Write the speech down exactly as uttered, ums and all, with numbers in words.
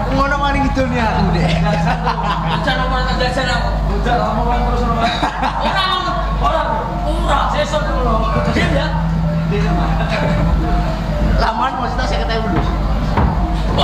ngono maning ngidulnya aku deh. Jangan nomor jajan aku. Udah lama banget terus sama. Orang, orang, orang, sesok dulu. Diam ya. Laman maksudnya saya ketemu dulu.